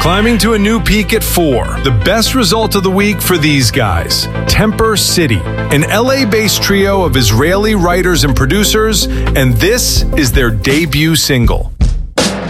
climbing to a new peak at 4. The best result of the week for these guys, Temper City, an LA-based trio of Israeli writers and producers, and this is their debut single.